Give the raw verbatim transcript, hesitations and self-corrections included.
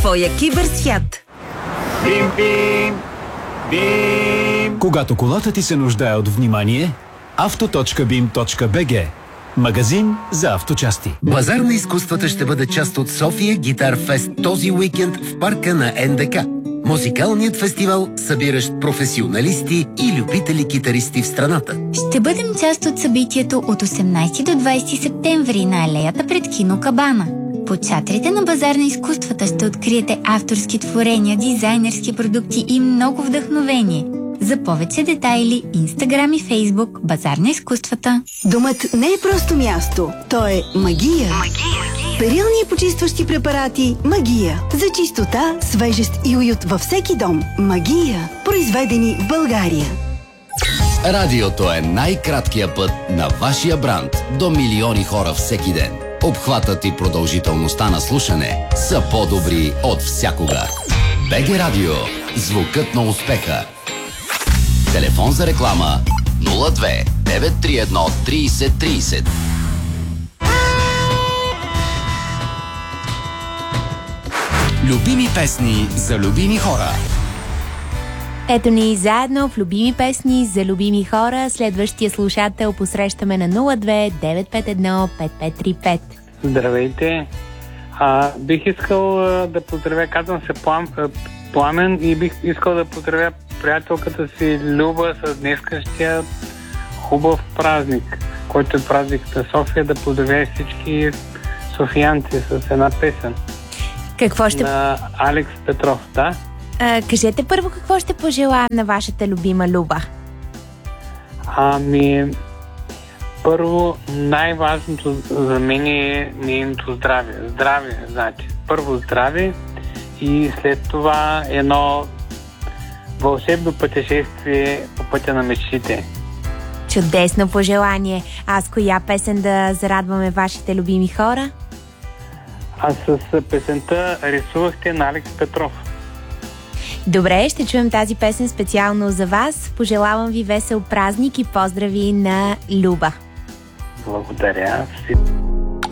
твоя киберсвят. Бим, бим, бим. Когато колата ти се нуждае от внимание, авто точка бим точка би джи. Магазин за авточасти. Базар на изкуствата ще бъде част от София Гитар Фест този уикенд в парка на ен де ка. Музикалният фестивал, събиращ професионалисти и любители китаристи в страната. Ще бъдем част от събитието от осемнайсети до двайсети септември на алеята пред кино Кабана. По чатрите на Базар на изкуствата ще откриете авторски творения, дизайнерски продукти и много вдъхновение. За повече детайли, Инстаграм и Фейсбук, Базар на изкуствата. Домът не е просто място, то е магия. Магия. Перилни и почистващи препарати Магия. За чистота, свежест и уют във всеки дом. Магия. Произведени в България. Радиото е най-краткия път на вашия бранд до милиони хора всеки ден. Обхватът и продължителността на слушане са по-добри от всякога. БГ Радио. Звукът на успеха. Телефон за реклама нула две девет три едно трийсет трийсет. Любими песни за любими хора. Ето ни заедно в любими песни за любими хора. Следващия слушател посрещаме на нула две девет пет едно пет пет три пет. Здравейте! А, бих искал а, да поздравя, казвам се Плам, а, Пламен и бих искал да поздравя приятелката си Люба с днескащия хубав празник, който е празник на София, да поздравя всички софиянци с една песен. Какво ще... На Алекс Петров, да? А, кажете първо какво ще пожелаем на вашата любима Люба. Ами, първо най-важното за мен е нейното здраве. Здраве, значи. Първо здраве и след това едно вълшебно пътешествие по пътя на мечтите. Чудесно пожелание. А с коя песен да зарадваме вашите любими хора? А с песента "Рисувахте" на Алекс Петров. Добре, ще чуем тази песен специално за вас. Пожелавам ви весел празник и поздрави на Люба. Благодаря.